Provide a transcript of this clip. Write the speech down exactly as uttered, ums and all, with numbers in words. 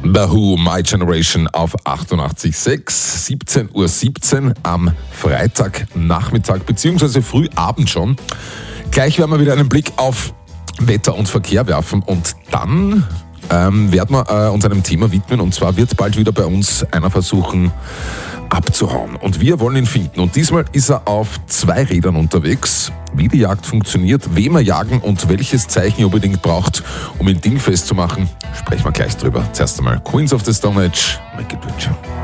The Who, My Generation auf achtundachtzig Komma sechs, siebzehn Uhr siebzehn am Freitagnachmittag bzw. Frühabend schon. Gleich werden wir wieder einen Blick auf Wetter und Verkehr werfen und dann ähm, werden wir äh, uns einem Thema widmen, und zwar wird bald wieder bei uns einer versuchen abzuhauen. Und wir wollen ihn finden. Und diesmal ist er auf zwei Rädern unterwegs. Wie die Jagd funktioniert, wem er jagen und welches Zeichen er unbedingt braucht, um ihn dingfest zu machen, sprechen wir gleich drüber. Zuerst einmal Queens of the Stone Age, Make It Rich.